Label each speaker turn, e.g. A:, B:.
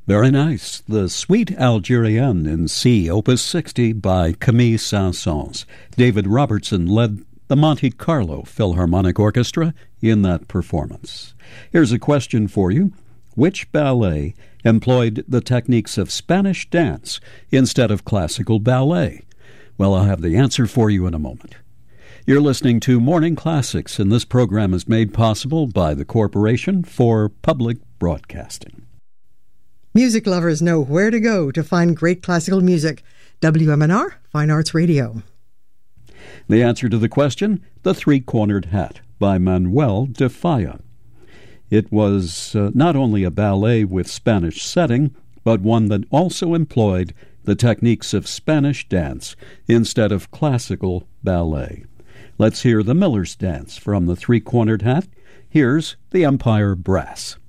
A: Very nice. The Suite Algérienne in C, Opus 60 by Camille Saint-Saëns. David Robertson led the Monte Carlo Philharmonic Orchestra in that performance. Here's a question for you. Which ballet employed the techniques of Spanish dance instead of classical ballet? Well, I'll have the answer for you in a moment. You're listening to Morning Classics, and this program is made possible by the Corporation for Public Broadcasting.
B: Music lovers know where to go to find great classical music. WMNR, Fine Arts Radio.
A: The answer to the question, The Three-Cornered Hat by Manuel de Falla. It was not only a ballet with Spanish setting, but one that also employed the techniques of Spanish dance instead of classical ballet. Let's hear the Miller's Dance from The Three-Cornered Hat. Here's the Empire Brass.